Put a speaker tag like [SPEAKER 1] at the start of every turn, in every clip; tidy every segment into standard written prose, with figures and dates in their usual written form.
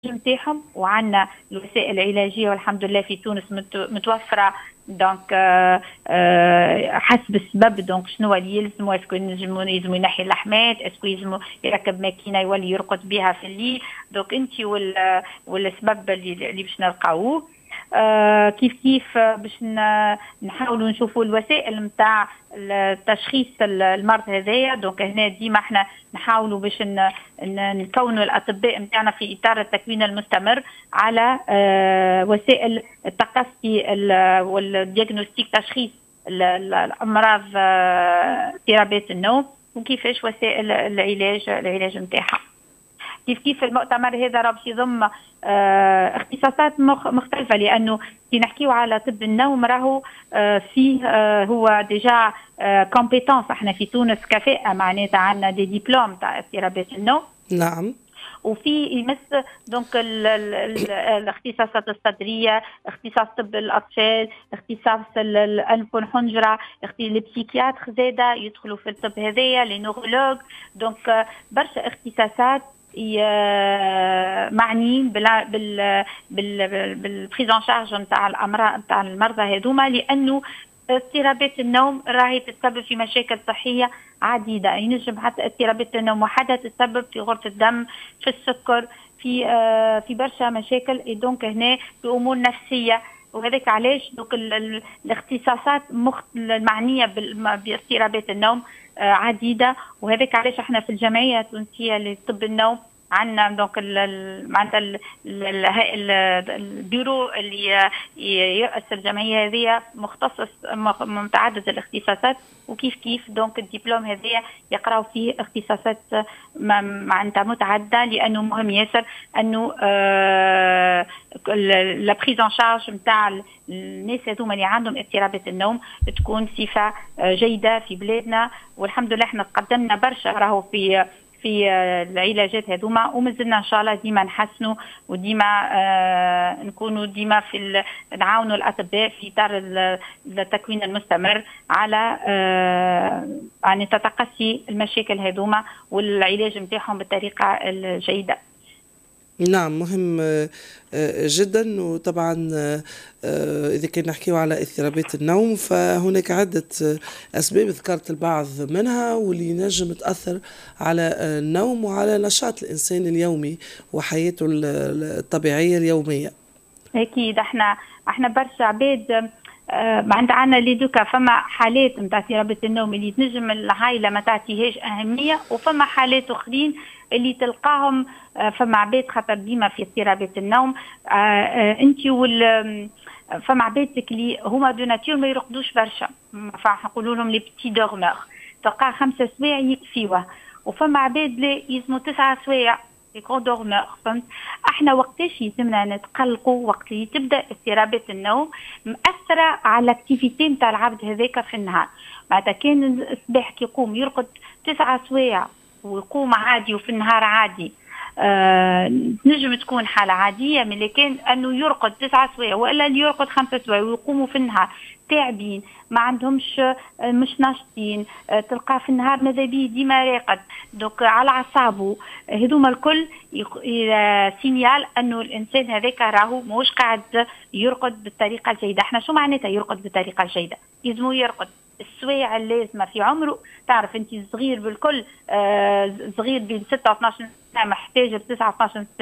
[SPEAKER 1] نتاعهم، وعندنا الوسائل العلاجيه والحمد لله في تونس متوفره. دونك حسب السبب، دونك شنو اللي يلزموا، اسكو يلزموا ينحي اللحمات، اسكو يلزموا يركب ماكينه يولي يرقد بها في الليل. دونك انت والسبب اللي باش نلقاوه. كيف كيف باش نحاولوا نشوفوا الوسائل نتاع تشخيص المرض هذايا. دونك هنا ديما احنا نحاولوا باش نكونوا الاطباء نتاعنا في اطار التكوين المستمر على وسائل التقصي والديagnostic، تشخيص الامراض اضطرابات النوم، وكيفاش وسائل العلاج نتاعها. كيف كيف المؤتمر هذا راه باش يضم اختصاصات مختلفه، لانه كي نحكيو على طب النوم راهو فيه هو ديجا كومبيتونس. احنا في تونس كفاءه، معناتها عندنا دي ديبلوم تاع اضطرابات النوم.
[SPEAKER 2] نعم.
[SPEAKER 1] وفي يمس دونك الاختصاصات الصدريه، اختصاص طب الاطفال، اختصاص الانف والحنجره، البسيكياتر زاده يدخلوا في الطب هذايا، لي نورولوج. دونك برشا اختصاصات معنيين بالبريزون شارج نتاع الامراض نتاع المرضى هذوما، لانه اضطرابات النوم راهي تتسبب في مشاكل صحيه عديده. ينجم حتى اضطرابات النوم وحدها تتسبب في غرة الدم، في السكر، في برشا مشاكل. دونك هنا في امور نفسيه، وهذاك علاش دونك الاختصاصات المعنيه باضطرابات النوم عديده. وهذاك علاش احنا في الجمعيه التونسيه لطب النوم عندنا دونك معناتها البيرو اللي يرأس الجمعيه هذه مختصص متعدد الاختصاصات. وكيف كيف دونك الدبلوم هذايا يقراو فيه اختصاصات معناتها متعدده، لانه مهم ياسر انه لا بريز ان شارج نتاع الناس هذوما اللي عندهم اضطرابات النوم تكون صفه جيده في بلادنا. والحمد لله احنا تقدمنا برشا راهو في العلاجات هذوما، ومازلنا ان شاء الله ديما نحسنوا، وديما نكونوا ديما نعاونوا الاطباء في اطار التكوين المستمر على يعني تتقصي المشاكل هذوما والعلاج نتاعهم بالطريقه الجيده.
[SPEAKER 2] نعم، مهم جدا. وطبعا إذا كنا نحكيو على اضطرابات النوم فهناك عدة أسباب ذكرت البعض منها واللي نجم تأثر على النوم وعلى نشاط الإنسان اليومي وحياته الطبيعية اليومية.
[SPEAKER 1] أكيد احنا برشا عباد عندنا ليدوكا، فما حالات نتاع اضطرابات النوم اللي تنجم العائلة ما تعطيهاش أهمية، وفما حالات أخرين اللي تلقاهم فما عباد خاطر ديما في اضطرابات النوم انت فما عباد اللي هما دو ناتور ما يرقدوش برشا، فنقولوا لهم لي بتي دورمور، تلقاه 5 سوايع يكفيوه. وفما عباد لا يلزموا 9 سوايع لي كرون دورمور. فهمت؟ احنا وقتاش يلزمنا نتقلقوا؟ وقت اللي تبدا اضطرابات النوم مأثره على الاكتيفيتي نتاع العبد هذاك في النهار. معناتها كان الصباح كي يقوم يرقد 9 سوايع ويقوم عادي وفي النهار عادي، نجم تكون حالة عادية. من كان أنه يرقد 9 سوايع وإلا اللي يرقد 5 سوايع ويقوموا في النهار تعبين، ما عندهمش، مش ناشطين، تلقاه في النهار ماذا بيه ديما راقد، دوك على أعصابه، هذوما الكل سينيال أنه الإنسان هذاك راهو موش قاعد يرقد بالطريقة الجيدة. احنا شو معناتها يرقد بالطريقة الجيدة؟ يلزمو يرقد السوايع اللازمه في عمره. تعرف انت الصغير بالكل صغير بين 6 و 12 ساعه محتاج 9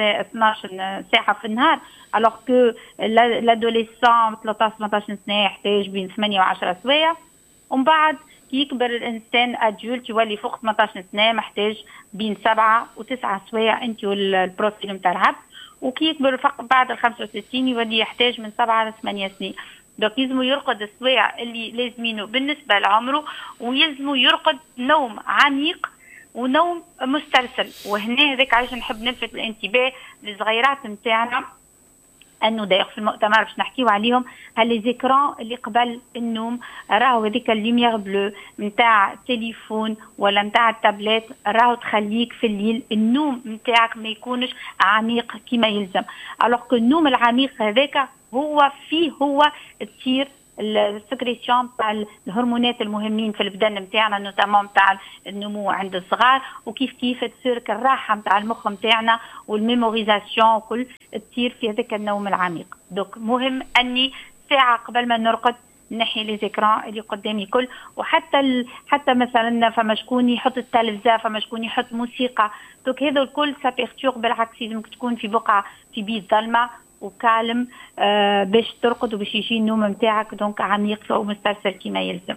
[SPEAKER 1] 12 ساعه في النهار، الوغ كو لادوليسون 13 18 سنه يحتاج بين 8 و 10 سوايع. ومن بعد كي يكبر الانسان ادولت يولي فوق 18 سنه محتاج بين 7 و 9 سوايع انت والبروفيل نتاع العبد. وكي يكبر بعد ال 65 يولي يحتاج من 7 ل 8 سنين. دونك يلزمو يرقد السوايع اللي لازمينه بالنسبه لعمره، ويلزمو يرقد نوم عميق ونوم مسترسل. وهنا هذاك علاش نحب نلفت الانتباه للصغيرات نتاعنا، انه داير في المؤتمر باش نحكيو عليهم هاللي زيكران اللي قبل النوم، راهو هذيك الليميير بلو نتاع التليفون ولا نتاع التابلت راهو تخليك في الليل النوم نتاعك ما يكونش عميق كما يلزم. الوغ النوم العميق هذاك هو فيه هو تصير السكريسيون تاع الهرمونات المهمين في البدن نتاعنا، نوتامون تاع النمو عند الصغار، وكيف كيف تصير الراحه نتاع المخ نتاعنا والميموريزاسيون وكل تصير في هذاك النوم العميق. دوك مهم اني ساعه قبل ما نرقد نحي لي زيكران اللي قدامي كل، وحتى حتى مثلا فما شكون يحط التلفزه، فما شكون يحط موسيقى، دوك هذا الكل سابيرتور. بالعكس لازمك تكون في بقعه في بيت ظلمه وكالم باش ترقد وباش يجي النوم نتاعك دونك عميق ومسترسل كما يلزم.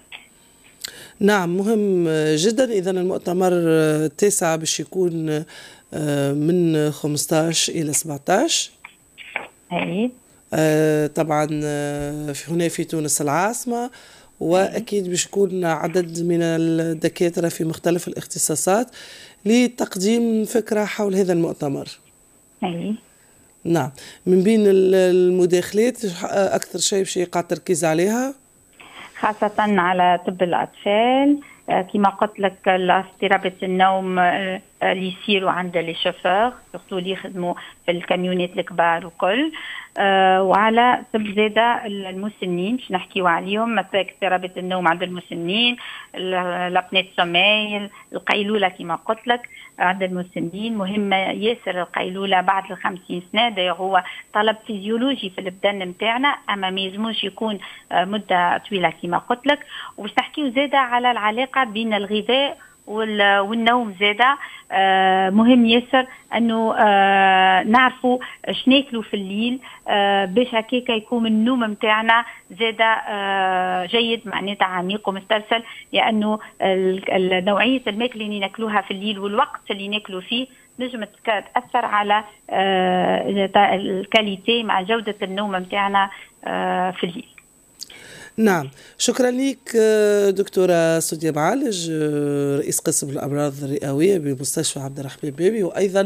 [SPEAKER 2] نعم مهم جدا. إذا المؤتمر التاسع باش يكون من 15 إلى 17.
[SPEAKER 1] أي
[SPEAKER 2] طبعا هنا في تونس العاصمة، وأكيد باش يكون عدد من الدكاترة في مختلف الاختصاصات لتقديم فكرة حول هذا المؤتمر.
[SPEAKER 1] أي
[SPEAKER 2] نعم. من بين المداخلات أكثر شيء باش يقع التركيز عليها
[SPEAKER 1] خاصة على طب الأطفال، كما قلت لك اضطرابات النوم اللي يصيروا عند لي شوفور سورتو اللي يخدموا في الكاميونات الكبار وكل، وعلى طب زاده المسنين باش نحكيو عليهم، مثلا اضطرابات النوم عند المسنين، لابنية سوميل، القيلولة كما قلت لك عند المسنين. مهمة ياسر القيلولة بعد 50 سنة، ده هو طلب فيزيولوجي في البدن نتاعنا، أما ما يلزموش يكون مدة طويلة كما قلت لك. وباش نحكيو زاده على العلاقة بين الغذاء والنوم زاده. مهم ياسر انه نعرفوا اش ناكلوا في الليل باش هكاك يكون النوم نتاعنا زاده جيد، معناتها عميق ومسترسل، لانه نوعيه الماكله اللي ناكلوها في الليل والوقت اللي ناكلوا فيه نجم تاثر على الكاليتي مع جوده النوم نتاعنا في الليل.
[SPEAKER 2] نعم، شكرا لك دكتورة سوديا معالج، رئيس قسم الأمراض الرئوية بمستشفى عبد الرحمن بابي، وأيضا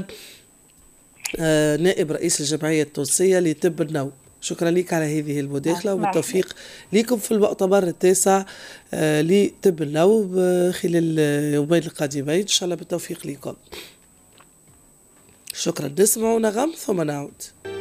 [SPEAKER 2] نائب رئيس الجمعية التونسية لطب النوم. شكرا لك على هذه المداخلة، وبالتوفيق لكم في المؤتمر التاسع لطب النوم خلال اليومين القادمين إن شاء الله. بالتوفيق لكم. شكرا. نسمع نغم ثم نعود.